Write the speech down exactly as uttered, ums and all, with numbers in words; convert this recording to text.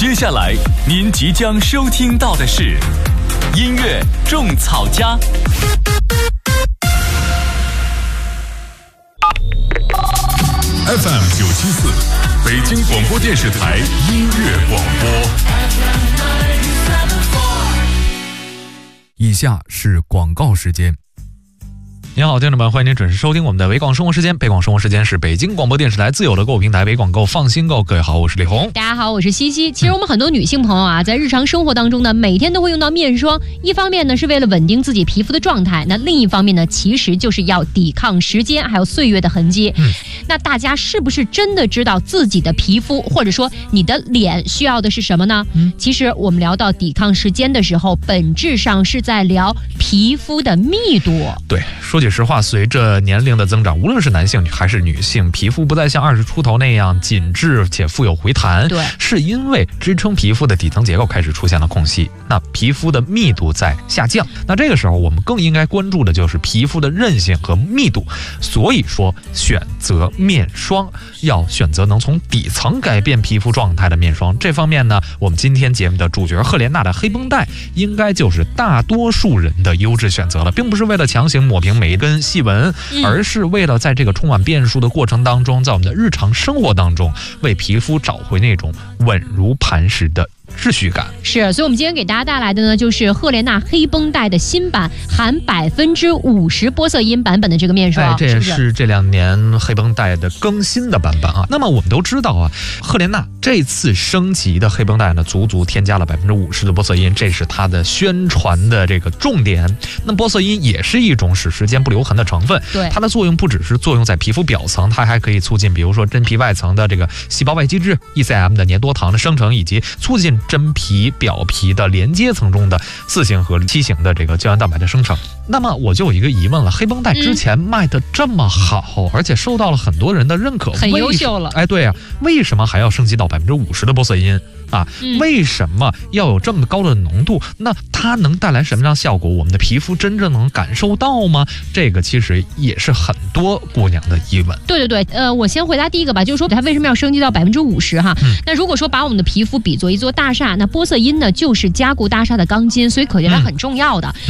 接下来您即将收听到的是音乐种草家。 F M 九七四，北京广播电视台音乐广播。 以下是广告时间。 您好，听众们，欢迎您准时收听我们的北广生活时间。北广生活时间是北京广播电视台自有的购物平台北广购，放心购。各位好，我是李红。 大家好，我是西西。其实我们很多女性朋友啊，在日常生活当中呢，每天都会用到面霜。一方面呢，是为了稳定自己皮肤的状态；那另一方面呢，其实就是要抵抗时间还有岁月的痕迹。嗯，那大家是不是真的知道自己的皮肤或者说你的脸需要的是什么呢？嗯，其实我们聊到抵抗时间的时候，本质上是在聊皮肤的密度。 对，说句实话，随着年龄的增长，无论是男性还是女性，皮肤不再像二十出头那样紧致且富有回弹， 对， 是因为支撑皮肤的底层结构开始出现了空隙，那皮肤的密度在下降。那这个时候我们更应该关注的就是皮肤的韧性和密度。所以说，选择面霜要选择能从底层改变皮肤状态的面霜。这方面呢，我们今天节目的主角赫莲娜的黑绷带应该就是大多数人的优质选择了，并不是为了强行抹平每一根细纹，而是为了在这个充满变数的过程当中，在我们的日常生活当中，为皮肤找回那种稳如磐石的秩序感。 是，所以我们今天给大家带来的呢，就是赫莲娜黑绷带的新版，含百分之五十玻色因版本的这个面霜。 哎，这也是这两年黑绷带的更新的版本啊。那么我们都知道啊，赫莲娜这次升级的黑绷带呢，足足添加了百分之五十的玻色因，这是它的宣传的这个重点。那玻色因也是一种使时间不留痕的成分， 对， 它的作用不只是作用在皮肤表层，它还可以促进比如说真皮外层的这个细胞外基质 E C M 的粘多糖的生成，以及促进真皮表皮的连接层中的四型和七型的这个胶原蛋白的生成。那么我就有一个疑问了，黑绷带之前卖的这么好，嗯、而且受到了很多人的认可， 很优秀了。 哎，对啊，为什么还要升级到百分之五十的玻色因啊？嗯、为什么要有这么高的浓度？那它能带来什么样的效果？我们的皮肤真正能感受到吗？这个其实也是很多姑娘的疑问。 对对对，呃，我先回答第一个吧，就是说它为什么要升级到百分之五十哈？嗯、那如果说把我们的皮肤比作一座大厦，那玻色因呢就是加固大厦的钢筋，所以可见它很重要的。嗯